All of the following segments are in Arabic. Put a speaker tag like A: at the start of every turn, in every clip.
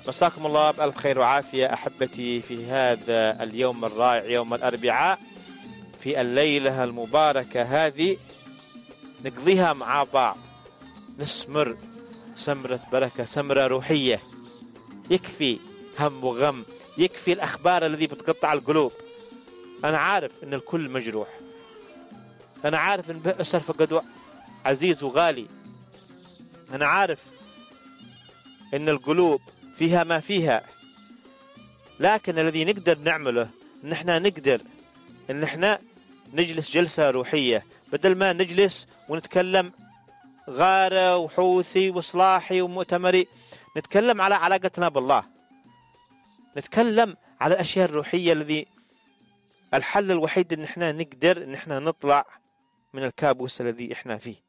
A: مساكم الله بألف خير وعافية أحبتي في هذا اليوم الرائع، يوم الأربعاء، في الليلة المباركة هذه نقضيها مع بعض، نسمر سمرة بركة، سمرة روحية. يكفي هم وغم، يكفي الأخبار الذي بتقطع القلوب. أنا عارف أن الكل مجروح، أنا عارف أن بأسر فقدوا عزيز وغالي، أنا عارف أن القلوب فيها ما فيها، لكن الذي نقدر نعمله أن احنا نقدر أن احنا نجلس جلسة روحية، بدل ما نجلس ونتكلم غارة وحوثي وصلاحي ومؤتمري. نتكلم على علاقتنا بالله، نتكلم على الأشياء الروحية الذي الحل الوحيد أن احنا نقدر أن احنا نطلع من الكابوس الذي احنا فيه.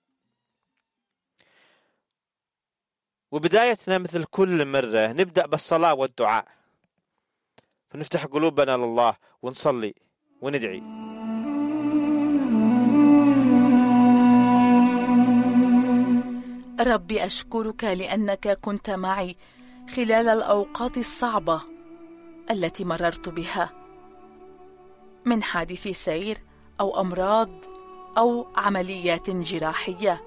A: وبدايتنا مثل كل مرة نبدأ بالصلاة والدعاء، فنفتح قلوبنا لله ونصلي وندعي.
B: ربي أشكرك لأنك كنت معي خلال الأوقات الصعبة التي مررت بها، من حادث سير أو أمراض أو عمليات جراحية.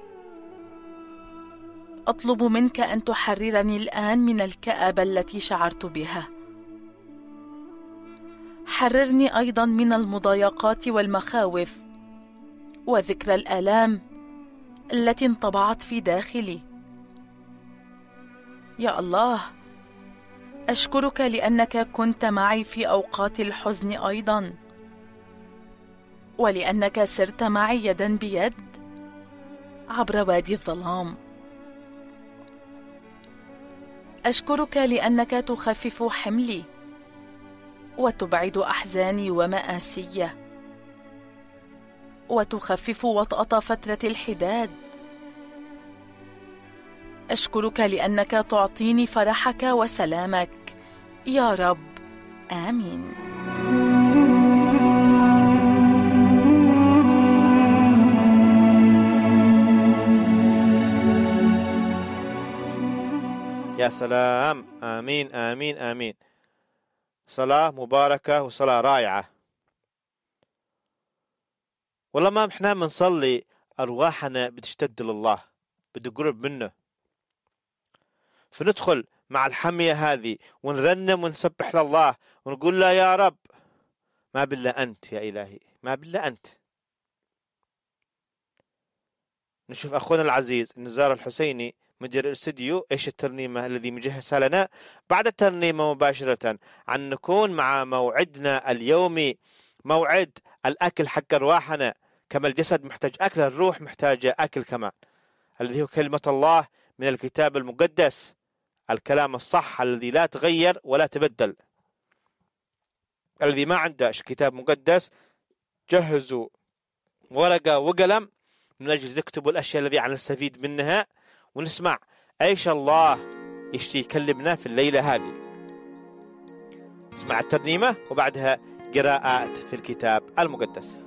B: أطلب منك أن تحررني الآن من الكآبة التي شعرت بها. حررني أيضا من المضايقات والمخاوف وذكرى الآلام التي انطبعت في داخلي. يا الله، أشكرك لأنك كنت معي في أوقات الحزن أيضا، ولأنك سرت معي يدا بيد عبر وادي الظلام. أشكرك لأنك تخفف حملي وتبعد أحزاني ومآسي، وتخفف وطأة فترة الحداد. أشكرك لأنك تعطيني فرحك وسلامك يا رب. آمين.
A: يا سلام، آمين آمين آمين. صلاة مباركة وصلاة رائعة. والله ما احنا بنصلي أرواحنا بتشتد لله، بدي قرب منه، فندخل مع الحمية هذه ونرنم ونسبح لله ونقول له يا رب ما بالله أنت يا إلهي، ما بالله أنت. نشوف أخونا العزيز النزار الحسيني مدير الاستديو ايش الترنيمة الذي مجهزها لنا بعد الترنيمة مباشرة، عن نكون مع موعدنا اليومي، موعد الأكل حق أرواحنا. كما الجسد محتاج أكل، الروح محتاجة أكل كمان، الذي هو كلمة الله من الكتاب المقدس، الكلام الصح الذي لا تغير ولا تبدل. الذي ما عنده كتاب مقدس جهزوا ورقة وقلم من أجل تكتبوا الأشياء الذي نستفيد منها، ونسمع ايش الله يشتي يكلمنا في الليلة هذه. اسمع الترنيمة وبعدها قراءات في الكتاب المقدس.